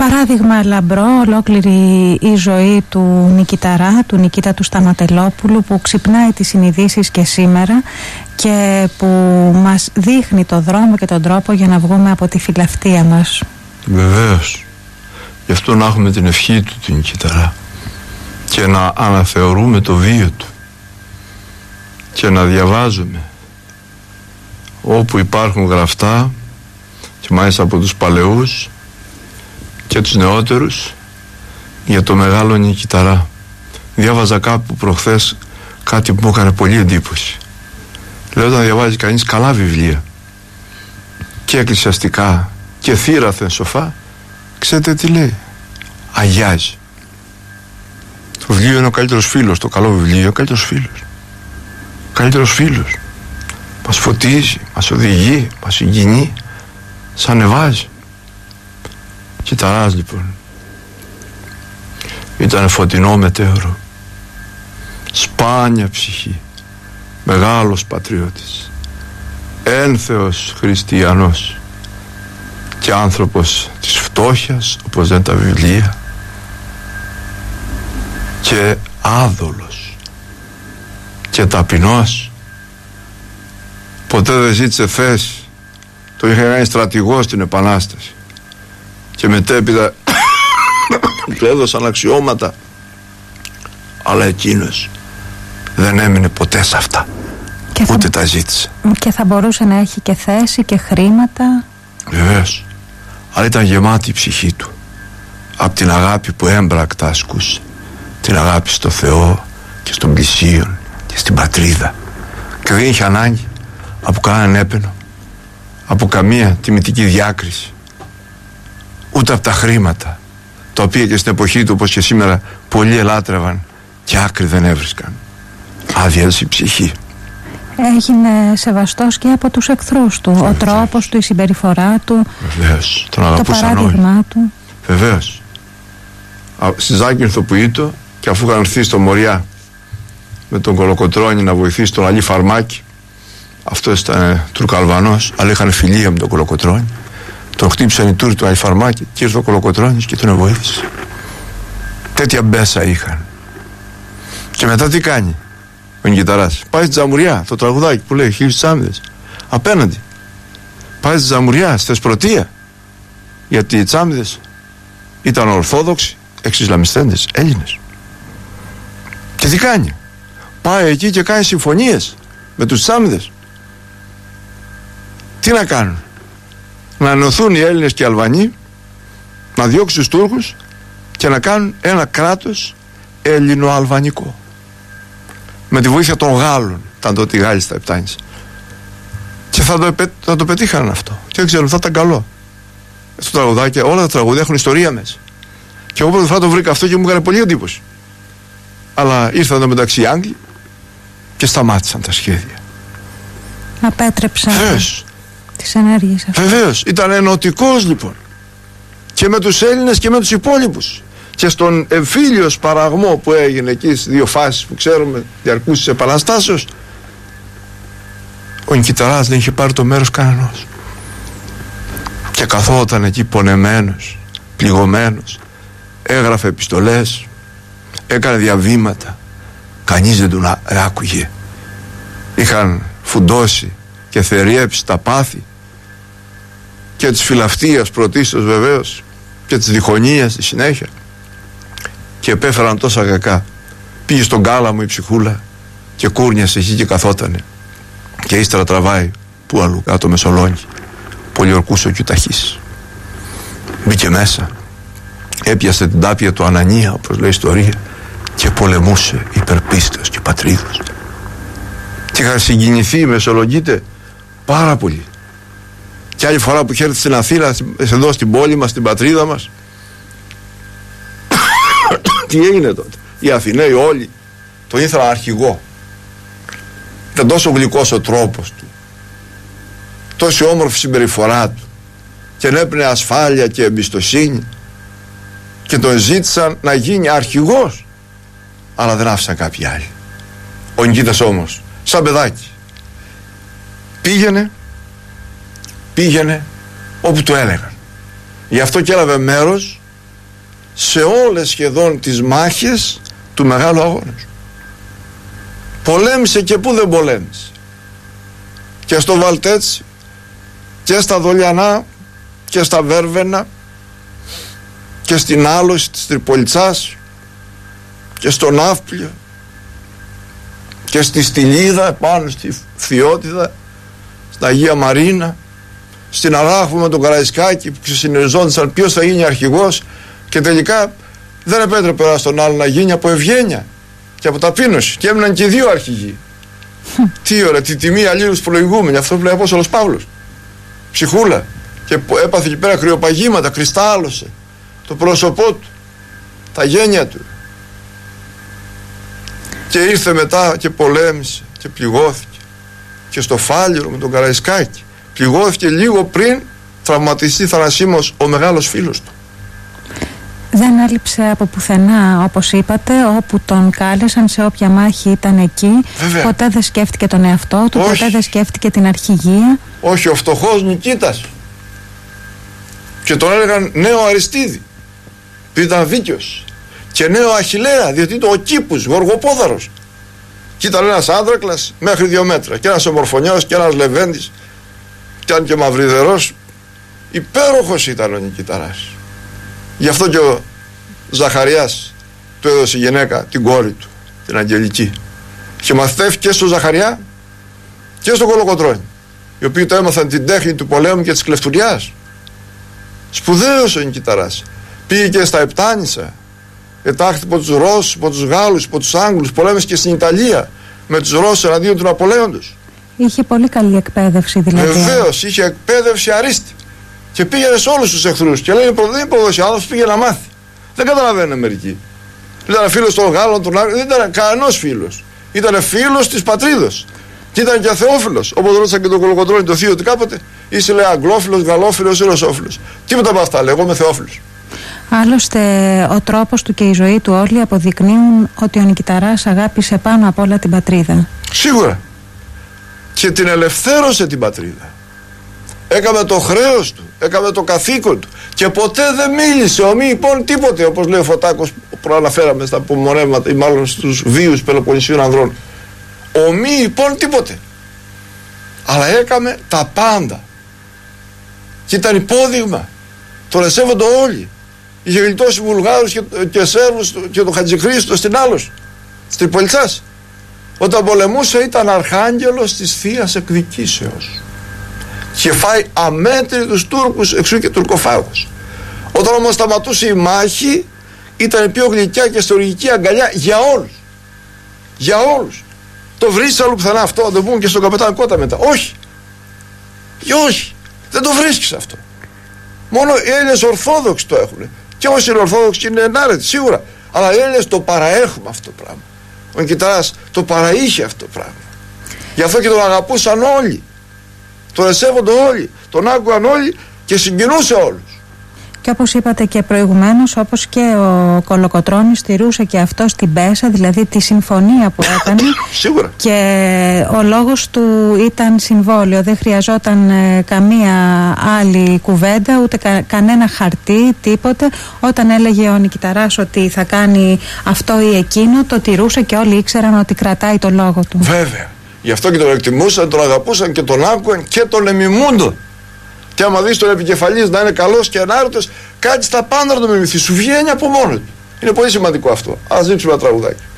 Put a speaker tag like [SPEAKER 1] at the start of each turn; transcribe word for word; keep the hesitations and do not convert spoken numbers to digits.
[SPEAKER 1] Παράδειγμα λαμπρό, ολόκληρη η ζωή του Νικηταρά, του Νικήτα του Σταματελόπουλου, που ξυπνάει τις συνειδήσεις και σήμερα και που μας δείχνει το δρόμο και τον τρόπο για να βγούμε από τη φιλαυτία μας.
[SPEAKER 2] Βεβαίως. Γι' αυτό να έχουμε την ευχή του του Νικηταρά και να αναθεωρούμε το βίο του και να διαβάζουμε όπου υπάρχουν γραφτά, και μάλιστα από τους παλαιούς και τους νεότερους, για το μεγάλο Νικηταρά. Διάβαζα κάπου προχθές κάτι που μου έκανε πολύ εντύπωση. Λέω, όταν διαβάζει κανείς καλά βιβλία και εκκλησιαστικά και θύραθεν σοφά, ξέρετε τι λέει? Αγιάζει. Το βιβλίο είναι ο καλύτερος φίλος, το καλό βιβλίο είναι ο καλύτερος φίλος. Ο καλύτερος φίλος. Μας φωτίζει, μας οδηγεί, μας συγκινεί, σ' ανεβάζει. Κιταράς λοιπόν ήταν φωτεινό μετέωρο, σπάνια ψυχή, μεγάλος πατριώτης, ένθεος χριστιανός και άνθρωπος της φτώχειας, όπως λένε τα βιβλία, και άδολος και ταπεινός. Ποτέ δεν ζήτησε θέση. Το είχε κάνει στρατηγό στην Επανάσταση και μετέπειτα του έδωσαν αξιώματα, αλλά εκείνος δεν έμεινε ποτέ σε αυτά, και ούτε θα... τα ζήτησε.
[SPEAKER 1] Και θα μπορούσε να έχει και θέση και χρήματα.
[SPEAKER 2] Βεβαίως. Αλλά ήταν γεμάτη η ψυχή του από την αγάπη που έμπρακτα ασκούσε, την αγάπη στο Θεό και στον πλησίον και στην πατρίδα, και δεν είχε ανάγκη από κανέναν έπαινο, από καμία τιμητική διάκριση, ούτε από τα χρήματα, τα οποία και στην εποχή του, όπως και σήμερα, πολλοί ελάτρευαν και άκρη δεν έβρισκαν. Άδειασε η ψυχή.
[SPEAKER 1] Έγινε σεβαστός και από τους εχθρούς του. Βεβαίως. Ο τρόπος του, η συμπεριφορά του.
[SPEAKER 2] Βεβαίως. Τον
[SPEAKER 1] αγαπούσαν όλοι. Το παράδειγμά του.
[SPEAKER 2] Βεβαίως. Στη Ζάκυνθο που ήτο, και αφού είχαν έρθει στο Μοριά με τον Κολοκοτρώνη να βοηθήσει τον Αλή Φαρμάκη, αυτός ήταν Τουρκαλβανός, αλλά είχαν φιλία με τον Κολοκοτρώνη, τον χτύπησαν οι Τούρκοι του Αλή Φαρμάκη και ήρθε ο Κολοκοτρώνης και τον βοήθησε. Τέτοια μπέσα είχαν. Και μετά τι κάνει ο Νικηταράς? Πάει στη Τζαμουριά, το τραγουδάκι που λέει χίλιους τσάμιδες, απέναντι. Πάει στη Τζαμουριά, στη Θεσπρωτεία, γιατί οι τσάμιδες ήταν ορθόδοξοι, εξισλαμιστέντες Έλληνες. Και τι κάνει? Πάει εκεί και κάνει συμφωνίες με τους τσάμιδες. Τι να κάνουν? Να ενωθούν οι Έλληνες και οι Αλβανοί, να διώξουν τους Τούρκους και να κάνουν ένα κράτος ελληνοαλβανικό, με τη βοήθεια των Γάλλων. Ήταν τότε οι Γάλλοι στα Επτάνης. Και θα το, θα το πετύχαν αυτό. Και δεν ξέρω, θα ήταν καλό. Στο τραγουδάκι, όλα τα τραγούδια έχουν ιστορία μέσα. Και εγώ πρώτη φορά το βρήκα αυτό και μου έκανε πολύ εντύπωση. Αλλά ήρθαν εδώ μεταξύ οι Άγγλοι και σταμάτησαν τα σχέδια.
[SPEAKER 1] Απέτρεψαν
[SPEAKER 2] Βεβαίως.
[SPEAKER 1] τις ενέργειες αυτές.
[SPEAKER 2] Βεβαίως. Ήταν ενωτικός λοιπόν. Και με τους Έλληνες και με τους υπόλοιπους. Και στον εμφύλιο σπαραγμό που έγινε εκεί στις δύο φάσεις που ξέρουμε, διαρκούς της επαναστάσεως, ο Νικηταράς δεν είχε πάρει το μέρος κανένας. Και καθόταν εκεί πονεμένος, πληγωμένος, έγραφε επιστολές, έκανε διαβήματα, κανείς δεν τον άκουγε. Είχαν φουντώσει και θεριέψει τα πάθη και της φιλαυτίας πρωτίστως βεβαίως και της διχονίας στη συνέχεια, και επέφεραν τόσα κακά. Πήγε στον Κάλαμο η ψυχούλα και κούρνιασε εκεί και καθότανε, και ύστερα τραβάει που αλλού, κάτω Μεσολόγγι, Πολιορκούσο και Ταχής. Μπήκε μέσα, έπιασε την τάπια του Ανανία, όπως λέει η ιστορία, και πολεμούσε υπερπίστεως και πατρίδος. Και είχα συγκινηθεί η Μεσολογγίτε πάρα πολύ. Και άλλη φορά που είχε έρθει στην Αθήνα, εδώ στην πόλη μας, στην πατρίδα μας, τι έγινε τότε? Οι Αθηναίοι όλοι τον ήθελαν αρχηγό. Ήταν τόσο γλυκός ο τρόπος του, τόση όμορφη συμπεριφορά του, και έπαιρνε ασφάλεια και εμπιστοσύνη, και τον ζήτησαν να γίνει αρχηγός, αλλά δεν άφησαν κάποιοι άλλοι. Ο Νικήτας όμως, σαν παιδάκι, πήγαινε πήγαινε όπου του έλεγαν. Γι' αυτό και έλαβε μέρος σε όλες σχεδόν τις μάχες του μεγάλου αγώνα. Πολέμησε και που δεν πολέμησε. Και στο Βαλτέτσι και στα Δολιανά και στα Βέρβαινα και στην άλωση της Τριπολιτσάς και στο Ναύπλιο και στη Στυλίδα πάνω στη Φθιώτιδα, στην Αγία Μαρίνα, στην Αράχου με τον Καραϊσκάκη που συνεργαζόντουσαν ποιος θα γίνει αρχηγός, και τελικά δεν επέτρεπε ένα στον άλλο να γίνει από ευγένεια και από ταπείνωση, και έμειναν και δύο αρχηγοί. Τι ωραία, τη τιμή αλλήλους προηγούμενη, αυτό που λέει ο Απόστολος Παύλος. Ψυχούλα, και έπαθε εκεί πέρα κρυοπαγήματα, κρυστάλλωσε το πρόσωπό του, τα γένια του, και ήρθε μετά και πολέμησε και πληγώθηκε, και στο Φάληρο με τον Καραϊσκάκη πληγώθηκε λίγο πριν τραυματιστεί θανασίμως ο μεγάλος φίλος του.
[SPEAKER 1] Δεν έλειψε από πουθενά, όπως είπατε, όπου τον κάλεσαν, σε όποια μάχη ήταν εκεί.
[SPEAKER 2] Βέβαια. Ποτέ
[SPEAKER 1] δεν σκέφτηκε τον εαυτό του,
[SPEAKER 2] όχι.
[SPEAKER 1] Ποτέ δεν σκέφτηκε την αρχηγία.
[SPEAKER 2] Όχι, ο φτωχός Νικήτας, και τον έλεγαν νέο Αριστίδη, επειδή ήταν δίκαιος, και νέο Αχιλλέα, διότι ήταν ο Κήπους, γοργοπόδαρος, και ήταν ένας άνδρακλας μέχρι δύο μέτρα, και ένας ομορφωνιός και ένας λεβέντης, και αν και μαυριδερός, υπέροχος ήταν ο Νικηταράς. Γι' αυτό και ο Ζαχαριάς του έδωσε γυναίκα την κόρη του, την Αγγελική. Και μαθητεύει και στο Ζαχαριά και στο Κολοκοτρώνη, οι οποίοι το έμαθαν την τέχνη του πολέμου και της κλεφτουριάς. Σπουδαίος ο Νικηταράς. Πήγε και στα Επτάνησα, ετάχθη από τους Ρώσους, από τους Γάλλους, από τους Άγγλους, πολέμησε και στην Ιταλία με τους Ρώσους εναντίον του Ναπολέοντος.
[SPEAKER 1] Είχε πολύ καλή εκπαίδευση δηλαδή.
[SPEAKER 2] Βεβαίως, είχε εκπαίδευση αρίστη. Και πήγαινε σε όλους τους εχθρούς και λέει: δεν είναι προδόση, άνθρωπος πήγε να μάθει. Δεν καταλαβαίνουν μερικοί. Ήταν φίλος των Γάλλων, των Άγγλων, δεν ήταν κανένας φίλος. Ήταν φίλος της πατρίδος. Και ήταν και αθεόφιλος. Όπως ρώτησαν και τον Κολοκοτρώνη το θείο ότι κάποτε είσαι, λέει, Αγγλόφιλος, Γαλλόφιλος ή Ρωσόφιλος. Τίποτα από αυτά, λέει, εγώ είμαι Θεόφιλος.
[SPEAKER 1] Άλλωστε, ο τρόπος του και η ζωή του όλοι αποδεικνύουν ότι ο Νικηταράς αγάπησε πάνω απ' όλα την πατρίδα.
[SPEAKER 2] Σίγουρα. Και την ελευθέρωσε την πατρίδα. Έκαμε το χρέος του, έκαμε το καθήκον του, και ποτέ δεν μίλησε ομοί υπόν τίποτε, όπως λέει ο Φωτάκος που προαναφέραμε στα απομονεύματα, ή μάλλον στους βίους Πελοποννησίων ανδρών. Ομοί υπόν τίποτε. Αλλά έκαμε τα πάντα. Και ήταν υπόδειγμα. Τον εσέβονται όλοι. Είχε γλιτώσει Βουλγάρους και, και Σέρβους και τον Χατζηχρήστο στην Άλωση, στην Τριπολιτσάς. Όταν πολεμούσε ήταν αρχάγγελος της Θείας Εκδικήσεως. Και φάει αμέτρητους Τούρκους, εξού και τουρκοφάγος. Όταν όμως σταματούσε η μάχη, ήταν η πιο γλυκιά και στοργική αγκαλιά για όλους. Για όλους. Το βρίσκεις αλλού πουθενά αυτό, δεν πούμε και στον καπετάν Κότα μετά. Όχι. Και όχι. Δεν το βρίσκεις αυτό. Μόνο οι Έλληνες Ορθόδοξοι το έχουν. Και όσοι είναι Ορθόδοξοι είναι ενάρετοι, σίγουρα. Αλλά οι Έλληνες το παραέχουμε αυτό το πράγμα. Ο Νικηταράς το παραείχε αυτό το πράγμα. Γι' αυτό και τον αγαπούσαν όλοι. Τον εσέβονται όλοι, τον άκουγαν όλοι και συγκινούσε όλους.
[SPEAKER 1] Και όπως είπατε και προηγουμένως, όπως και ο Κολοκοτρώνης στηρούσε και αυτό στην Πέσα, δηλαδή τη συμφωνία που έκανε.
[SPEAKER 2] Σίγουρα.
[SPEAKER 1] Και ο λόγος του ήταν συμβόλαιο, δεν χρειαζόταν ε, καμία άλλη κουβέντα, ούτε κα, κανένα χαρτί, τίποτε. Όταν έλεγε ο Νικηταράς ότι θα κάνει αυτό ή εκείνο, το τηρούσε και όλοι ήξεραν ότι κρατάει το λόγο του.
[SPEAKER 2] Βέβαια. Γι' αυτό και τον εκτιμούσαν, τον αγαπούσαν και τον άκουγαν και τον εμιμούνταν. Και άμα δεις τον επικεφαλής να είναι καλός και ενάρετος, κάτι στα πάντα να τον μιμηθεί. Σου βγαίνει από μόνο του. Είναι πολύ σημαντικό αυτό. Ας δείξουμε ένα τραγουδάκι.